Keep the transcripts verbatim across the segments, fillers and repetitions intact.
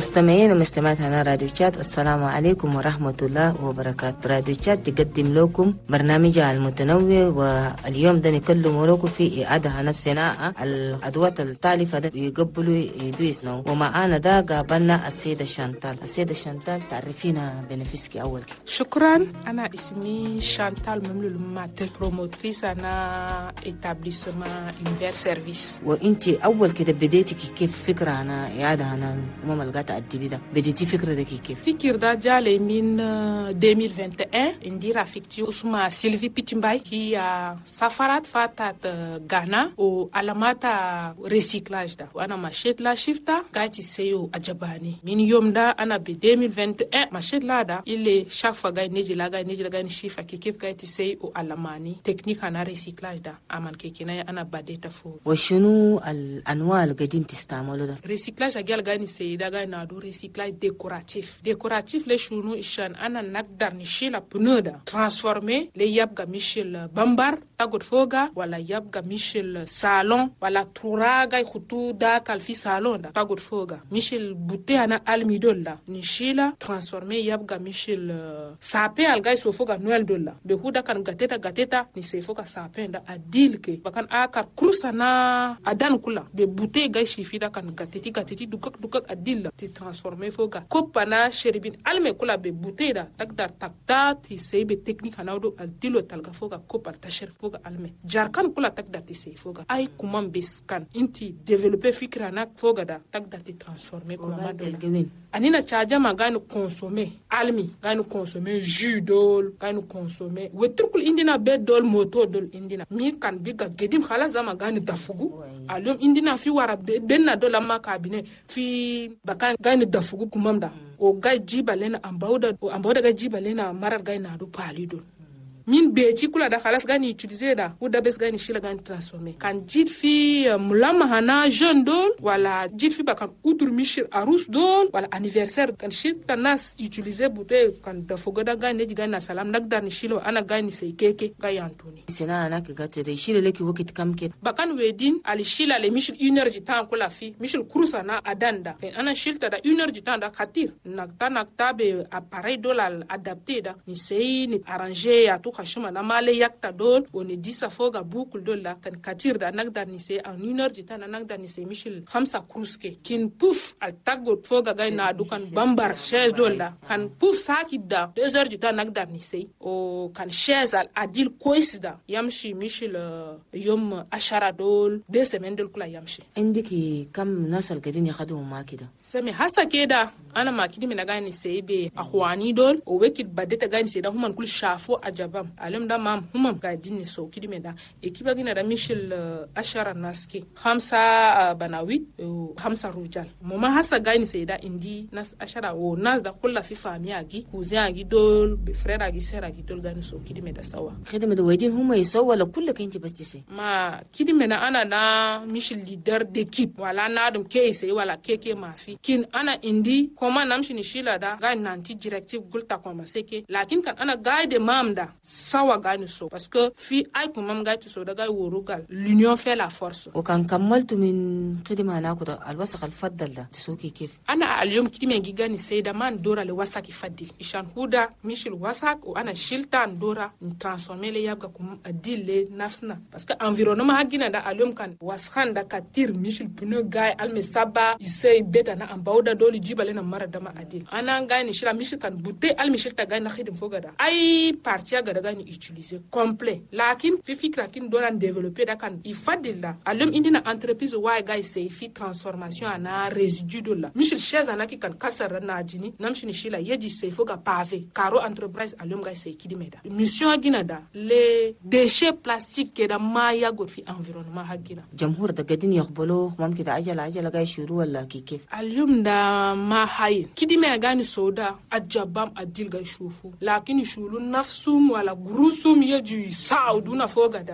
مستمعين ومستمعاتنا راديو تشات، السلام عليكم ورحمة الله وبركاته. راديو تشات تقدم لكم برنامجها المتنوع، واليوم ده نكلم لكم في إعادة عن الصناعة الأدوات التالفة ده يقبلوا يدويسنا. ومعانا ده قابلنا السيدة شانتال. السيدة شانتال تعرفينا بنفسك أول كده. شكرا. أنا اسمي شانتال مملول مات، بروموتريس أنا إتابليسما إنفير سيرفيس. وإنت أول كده بديتي كيف فكرة عن إعادة عن الأمم القاطعة الجديدة؟ بديتي فكرة ده كيف؟ فكرة ده جالي من ألفين وواحد وعشرين. عندي رفيقتي اسمها سيلفي بيتشمباي، هي سافرت فاتت غانا وعلامات ريسيكلاج ده، وأنا مشيت لا شفتا قاعدة سيو أجباني. من يوم ده أنا ب ألفين وواحد وعشرين مشيت لا ده اللي شافا قاعد نيجي لا قاعد نيجي لا قاعد نشوفها كيف قاعدة سيو علماني تكنيك أنا ريسيكلاج ده أمان كيكنا أنا بديت فوق. وشنو الأنواع اللي قاعدين تستعملوا ده؟ ريسيكلاج أجيال قاعد نسي ده قاعد نادو ريسيكلاج ديكوراتيف. ديكوراتيف لشنو إشان أنا نقدر نشيل بنودا ترانسفورمي ليبقى مشيل بامبر تاخد فوقا، ولا يبقى مشيل صالون، ولا تراغا يخطو داك في صالون ده تاخد فوقا، مشيل بوتي أنا الميدول ده نشيلا ترانسفورمي يبقى مشيل سابي الجاي سوفوقا نويل دولا بهودا كان غاتيتا غاتيتا نسيفوقا سابي ده أديلك بكان آكر كروسنا أدان كلا ببوتي جاي شيفيدا كان غاتيتي غاتيتي دوكك دوكك أديلا ترانسفورمي فوقا كوبانا شربين ألمي كلا ببوتي ده تقدر تقدر تسي بتكنيك ناودو أديلو تلقى فوقا كوبا تشر فوقا ألمي جاركان كلا تقدر تسي فوقا أي كمان بس كان انتي ديفلوبي فكرة ناك فوقا ده تقدر ترانسفورمي كمان دولا. أنينا تشاجا ما غانو كونسومي ألمي غانو كونسومي جو دول غانو كونسومي وتركل إندينا بيت دول موتو دول إندينا مي كان بيجا جديم خلاص زما غانو دافوغو اليوم إندينا في ورا بينا دولا ما كابينه في بكان غانو دافوغو كمام دا o gai jiba lena ambauda o ambauda gai jiba lena marar gai na do palido min beji kula da khalas gani utiliser da ou da bes gani shila gani transformer kan jit fi mulama hana jeune dol wala jit fi bakan udur mishir arus dol wala anniversaire kan shit kan nas utiliser bude kan da fogoda gani ji gani salam nagdar ni shilo ana gani sai keke gai antuni sina ana ka gate da shilo leki wakit kam ke bakan wedin ali shila le mishir une heure du temps kula fi mishir kurusa na adanda ana shilta da une heure du temps da khatir nakta nakta be appareil dol al adapté da ni sei ni arranger ya to kashuma na male yakta dol oni disa foga boucle dol la kan katir da nagdar ni se en une heure du temps na nagdar ni se michel khamsa kruske kin pouf al tagot foga gay na dukan bambar chaise dol la kan pouf sakida deux heures du temps nagdar ni se o kan chaise al adil koisda yamshi michel yom ashara dol deux semaines dol kula yamshi indiki kam nasal gadin ya khadu ma kida sami hasa keda ana makidi mina gani se be akhwani dol o wekit badeta gani se da human kul shafo ajabam alum da mam humam ga dinne so kidi meda ekiba gina da michel uh, ashara naski khamsa uh, banawit uh, khamsa rujal moma hasa gani se da indi nas ashara o nas da kullu fi fami agi cousin agi dol be frère agi sœur agi dol gani so kidi meda sawa khidma da wadin huma yasaw wala kullu kanti bas tise ma kidi mena ana na michel leader d'équipe wala na dum ke se wala keke mafi kin ana indi koma namshi ni shila da gani nanti directive gulta koma seke lakin kan ana guide mamda sawa gani so parce que fi ay ko mam gay to so daga worugal l'union fait la force o kan kamaltu min khidma na ko al wasaq al faddal da tsoki kif ana al yom kidime gigani sayda man dora le wasaq faddil ishan huda michel wasaq o ana shiltan dora ni transformer le yabga kum adil le nafsna parce que environnement hagina da al yom kan wasxan da katir michel pneu gay al me saba isay beta na ambauda doli jibale na mara dama adil ana gani shira michel kan butte al michel ta gani khidim fogada ay partia ga daga ni utiliser complet lakin fi fikra kin donan développer da kan ifadilla alum indina entreprise wa ga sai fi transformation ana résidu de la michel chaise ana ki kan kasar na jini namshini shila yeji sai foga pavé caro entreprise alum ga sai kidimeda mission agina da les déchets plastiques ke da maya go fi environnement hagina jamhur da gadin yaqbalo mumkin da ajala ajala ga shuru wala kikif alum da ma hay kidime gani soda ajabam adil ga shufu lakin shulu nafsum wala grusum yeji sauduna foga da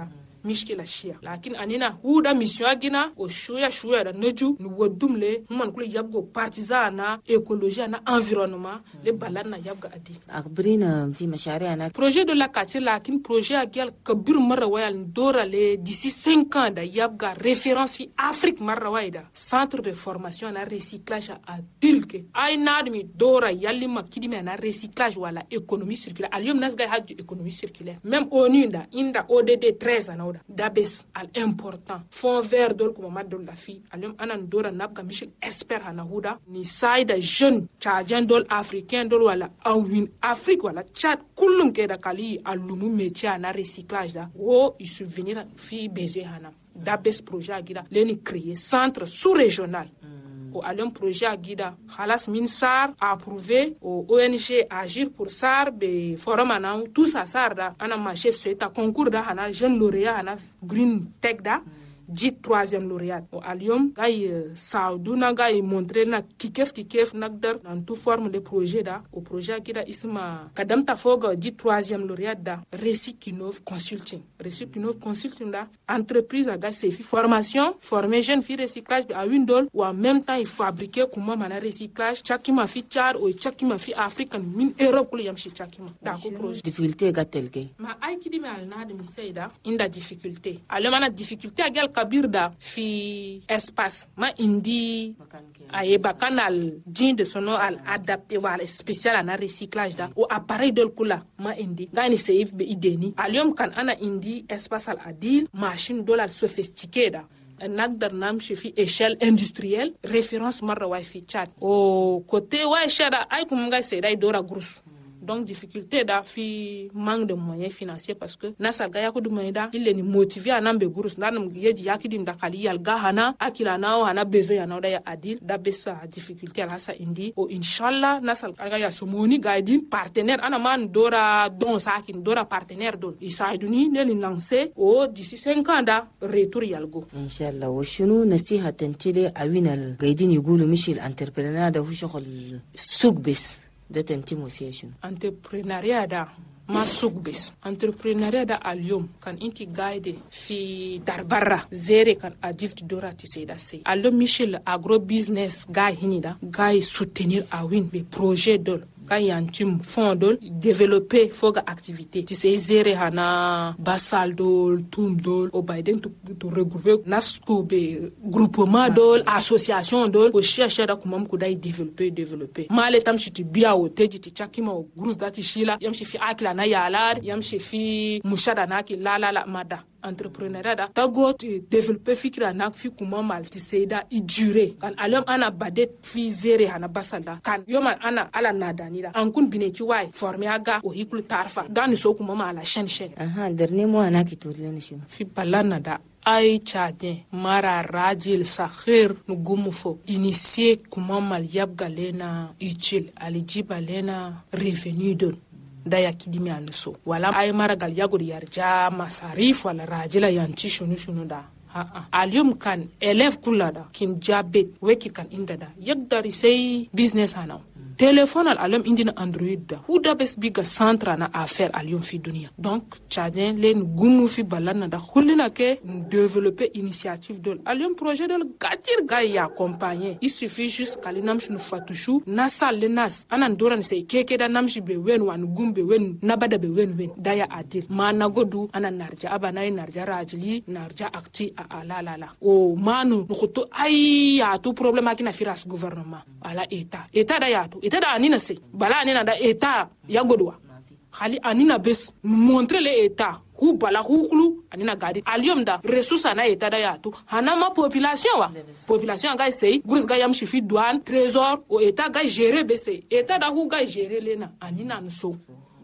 mishkila shia lakin anina huda mission agina o shuya shuya da neju nu wodumle man kula yabgo partisan na écologie na environnement le balana yabga adi أخبرينا في مشاريعنا. projet de la quartier lakin projet agial kabir marra wayal dora le d'ici cinq ans da yabga référence fi Afrique marra wayda centre de formation na recyclage a dilke ay nadmi dora yalli makidi me na recyclage wala économie circulaire alium nasga haju économie circulaire même onu da inda O D D treize anoda dabes al important fond vert dol ko madol la fi alium anan dora nabga michel expert hana huda ni saida jeune tchadien dol africain dol wala awin Afrique wala Tchad kullum ke da kali alumu métier na recyclage da wo il subvenir fi besoin hana dabes projet agida leni créer centre sous-régional o alum projet agida khalas min sar approuvé au O N G agir pour sar be forum ana tout ça sar da ana marché sueta concours da hana jeune lauréat hana green tech da dit troisième lauréat o alium gay sauduna gay montrer na kikef kikef nakdar dans tout forme de projet da au projet agida isma kadam ta foga dit troisième lauréat da Recyclove Consulting Recyclove Consulting da entreprise aga sefi formation former jeune fi recyclage à Windol ou en même temps il fabriquer comment mana recyclage chakima fi Tchad ou chakima fi Afrique min Europe ko yam shi chakima da ko projet difficulté gatelke ma ay kidi me al na de misayda inda difficulté alemana difficulté agal kabir da fi espace ma indi aye bakanal din de sono al adapté wala spécial ana recyclage da o appareil del kula ma indi gani save be ideni alium kan ana indi espace al adil machine dollar sophistiqué da nagdar nam fi échelle industrielle référence marra wa fi Tchad o côté wa shada ay kum ga say dai dora grous donc difficulté da fi manque de moyens financiers parce que nasa gaya ko dum da il ni motivé anambe gurus nanam yeji yakidim da kali yal gahana akila nao hana besoin ya da ya adil da besa difficulté ala sa indi o inshallah nasal ga ya somoni gaidin partenaire ana man dora don sakin dora partenaire don isaiduni ne li lancer o d'ici cinq ans da retour yalgo inshallah wa shunu nasiha tantile awinal gaidin yugulu mishil entrepreneur da hu shغل suq bes da tantimosation entrepreneuriat da masuk bes entrepreneuriat da alium kan inti guide fi darbarra zere kan adult dorati seda sei allo michel agro business ga hinida ga soutenir awin be projet dol ka yantim fondol développer foga activité ti se zere hana basal dol tum dol o baiden to, to regrouper nasco be groupement dol association dol o chercher da kumam ko dai développer développer male tam shi ti biya o teji ti chakima o grous dati shila yam shi fi akla na yalar yam shi fi mushada na ki la la la mada entrepreneuriat da tago ti développer fikra na fi kuma malti seda i durer kan alam ana badet fi zere hana basala kan yoma ana ala nadani da an kun bine ki wai former aga o hikul tarfa dan so kuma mala shen shen aha darne mo ana ki turle shi fi balana da ay Tchadien mara rajil sakhir nu gumu fo initier kuma mal yab galena utile alijiba lena revenu don da ya kidimi anso wala ay maragal yagur yarja masarif wala rajila yanci shunu shunu da ha alium kan élève kulada kin jabet weki kan inda da yagdari sai business hanaw téléphone al alam indina android da huda bes biga centre na affaire alium fi dunia donc Tchadien len gumu fi balana da khulina ke développer initiative dol alium projet dol gatir ga ya accompagner il suffit juste kalinam shnu fatushu nasal lenas anan doran say keke da namshi be wen wan gumbe wen nabada be wen wen daya adil mana godu anan narja abana narja rajli narja akti a la la la o manu nukuto ay ya tu problème akina firas gouvernement ala état état da ya tu ita da anina se bala anina da eta ya godwa khali anina bes montrer le eta hu bala hu kulu anina gadi alium da ressource na eta da yatu hanama population wa population ga sei gurs ga yam shifi douane trésor o eta ga gérer bese eta da hu ga gérer lena anina nso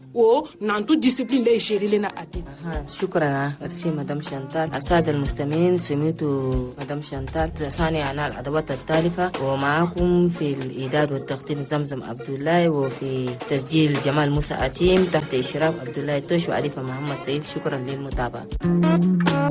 و نانتو ديسيبلين لا يشيري لنا أدين. شكرا أرسي مدام شانتال. السادة المستمعين سمعتوا مدام شانتال صانع عن الأدوات التالفة ومعكم في الإعداد والتقديم زمزم عبد الله وفي تسجيل جمال موسى أتيم تحت إشراف عبد الله توش وعريفة محمد سيف. شكرا للمتابعة.